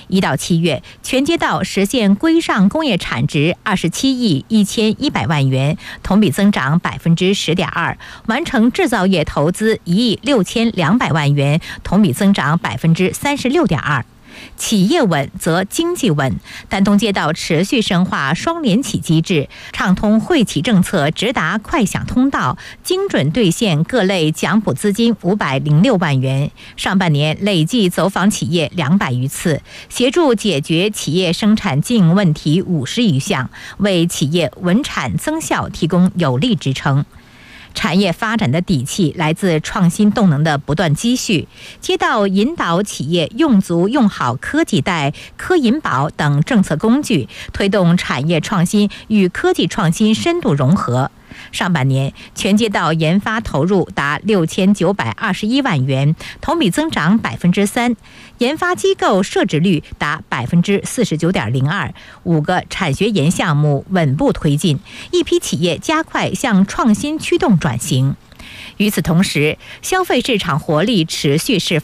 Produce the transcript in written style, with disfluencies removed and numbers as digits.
1到7月，全街道实现规上工业产值27亿1100万元，同比增长10.2%，完成制造业投资1亿6200万元，同比增长36.2%。企业稳则经济稳，丹东街道持续深化双联起机制，畅通惠企政策直达快享通道，精准兑现各类奖补资金506万元。上半年累计走访企业200余次，协助解决企业生产经营问题50余项，为企业稳产增效提供有力支撑。产业发展的底气来自创新动能的不断积蓄，街道引导企业用足用好科技贷、科银保等政策工具，推动产业创新与科技创新深度融合。上半年，全街道研发投入达6921万元，同比增长3%，研发机构设置率达49.02%，5个产学研项目稳步推进，一批企业加快向创新驱动转型。与此同时，消费市场活力持续释放。